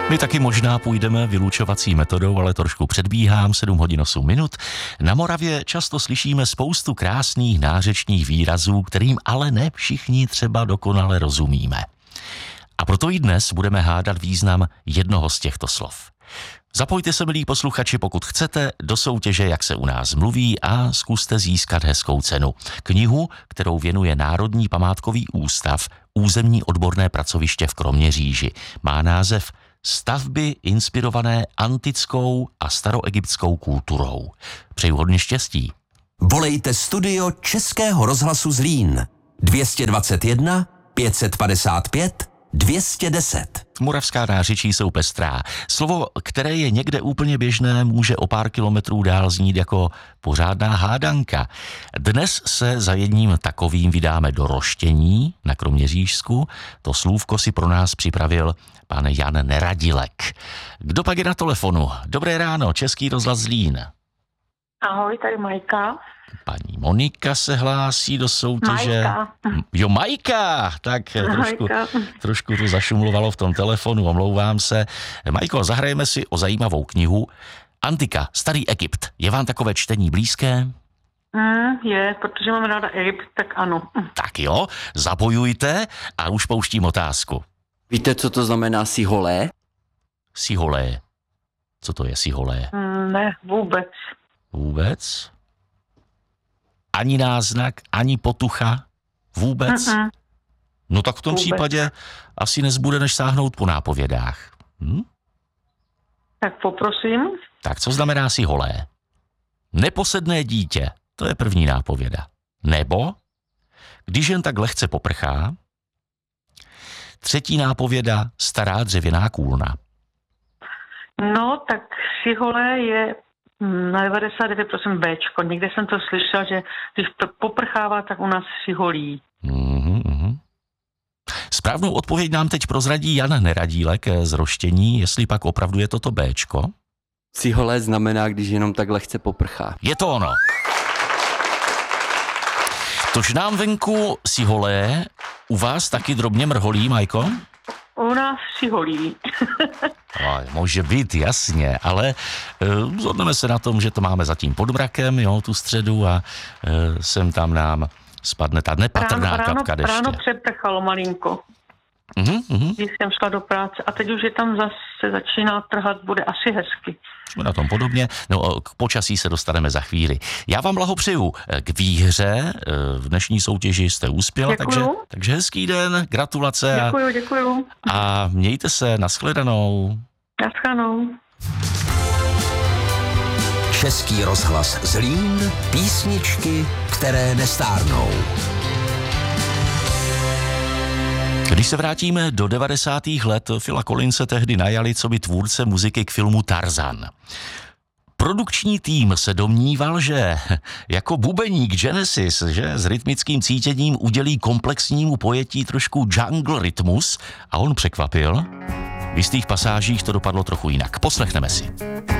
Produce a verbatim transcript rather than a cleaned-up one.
My taky možná půjdeme vylučovací metodou, ale trošku předbíhám, sedm hodin osm minut. Na Moravě často slyšíme spoustu krásných nářečních výrazů, kterým ale ne všichni třeba dokonale rozumíme. A proto i dnes budeme hádat význam jednoho z těchto slov. Zapojte se, milí posluchači, pokud chcete, do soutěže Jak se u nás mluví a zkuste získat hezkou cenu. Knihu, kterou věnuje Národní památkový ústav Územní odborné pracoviště v Kroměříži. Má název Stavby inspirované antickou a staroegyptskou kulturou. Přeju hodně štěstí. Volejte studio Českého rozhlasu Zlín dvě stě dvacet jedna pět set padesát pět dvě stě deset. Moravská nářečí jsou pestrá. Slovo, které je někde úplně běžné, může o pár kilometrů dál znít jako pořádná hádanka. Dnes se za jedním takovým vydáme do Roštění na Kroměřížsku. To slůvko si pro nás připravil pan Jan Neradilek. Kdo pak je na telefonu? Dobré ráno, Český rozhlas Zlín. Ahoj, tady Majka. Paní Monika se hlásí do soutěže. Majka. Jo, Majka! Tak trošku, trošku to zašumlovalo v tom telefonu, omlouvám se. Majko, zahrajeme si o zajímavou knihu. Antika, Starý Egypt. Je vám takové čtení blízké? Mm, je, protože mám ráda Egypt, tak ano. Tak jo, zabojujte a už pouštím otázku. Víte, co to znamená siholé? Siholé. Co to je siholé? Mm, ne, vůbec. Vůbec? Ani náznak, ani potucha? Vůbec? Mm-mm. No tak v tom Vůbec. případě asi nezbude, než sáhnout po nápovědách. Hm? Tak poprosím. Tak co znamená siholé? Neposedné dítě, to je první nápověda. Nebo, když jen tak lehce poprchá. Třetí nápověda, stará dřevěná kůlna. No, tak siholé je na devadesát devět procent Bčko. Někde jsem to slyšel, že když poprchává, tak u nás siholí. Mm-hmm. Správnou odpověď nám teď prozradí Jan Neradílek z Roštění, jestli pak opravdu je toto Bčko. Siholé znamená, když jenom tak lehce poprchá. Je to ono. Tož nám venku siholé, u vás taky drobně mrholí, Majko? U nás siholí. No, může být, jasně, ale uh, zhodneme se na tom, že to máme zatím pod mrakem, jo, tu středu a uh, sem tam nám spadne ta nepatrná ráno, kapka deště. Ráno přeprchalo malinko. Uh-huh, uh-huh. Když jsem šla do práce a teď už je tam zase začíná trhat, bude asi hezky. Jsme na tom podobně, no k počasí se dostaneme za chvíli. Já vám blahopřeju k výhře, v dnešní soutěži jste uspěla, takže, takže hezký den, gratulace. Děkuju, a, děkuju. A mějte se, nashledanou. Naschledanou. Český rozhlas Zlín, písničky, které nestárnou. Když se vrátíme do devadesátých let, Phila Collinse tehdy najali coby tvůrce muziky k filmu Tarzan. Produkční tým se domníval, že jako bubeník Genesis, že s rytmickým cítěním udělí komplexnímu pojetí trošku jungle rytmus a on překvapil. V jistých pasážích to dopadlo trochu jinak. Poslechneme si.